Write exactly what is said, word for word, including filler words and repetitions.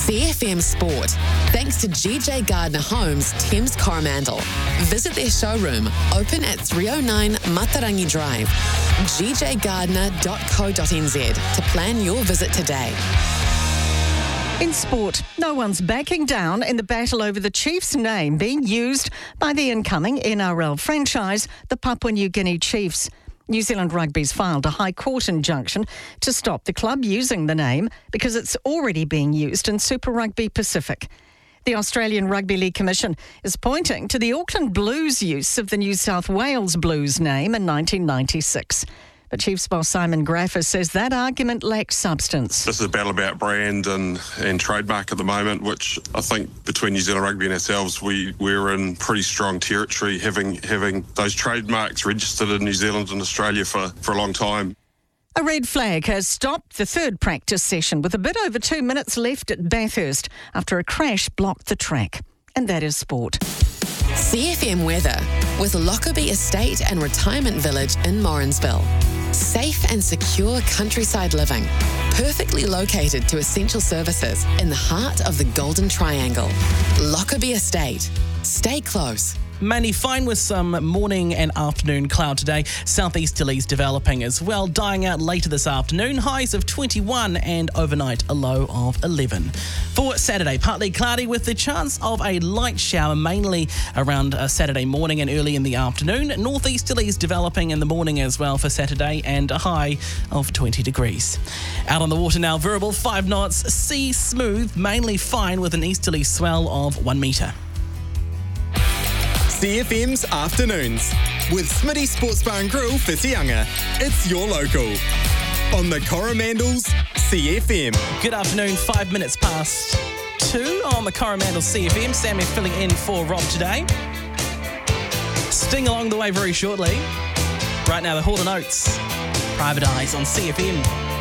C F M Sport, thanks to G J Gardner Homes, Thames Coromandel. Visit their showroom, open at three oh nine Matarangi Drive, g j gardner dot co dot n z to plan your visit today. In sport, no one's backing down in the battle over the Chiefs' name being used by the incoming N R L franchise, the Papua New Guinea Chiefs. New Zealand Rugby's filed a High Court injunction to stop the club using the name because it's already being used in Super Rugby Pacific. The Australian Rugby League Commission is pointing to the Auckland Blues' use of the New South Wales Blues name in nineteen ninety-six. But Chiefs boss Simon Graffer says that argument lacks substance. This is a battle about brand and, and trademark at the moment, which I think between New Zealand Rugby and ourselves, we, we're in pretty strong territory, having having those trademarks registered in New Zealand and Australia for, for a long time. A red flag has stopped the third practice session with a bit over two minutes left at Bathurst after a crash blocked the track. And that is sport. C F M weather with Lockerbie Estate and Retirement Village in Morrinsville. Safe and secure countryside living, perfectly located to essential services in the heart of the Golden Triangle. Lockerbie Estate. Stay close. Mainly fine with some morning and afternoon cloud today. Southeasterlies developing as well, dying out later this afternoon. Highs of twenty-one and overnight a low of eleven. For Saturday, partly cloudy with the chance of a light shower, mainly around uh, Saturday morning and early in the afternoon. Northeasterlies developing in the morning as well for Saturday, and a high of twenty degrees. Out on the water now, Verbal five knots, sea smooth, mainly fine with an easterly swell of one metre. C F M's Afternoons with Smitty Sports Bar and Grill, Whitianga. It's your local. On the Coromandel's C F M. Good afternoon, five minutes past two on the Coromandel C F M. Sammy filling in for Rob today. Sting along the way very shortly. Right now, the Hall and Oates, Private Eyes on C F M.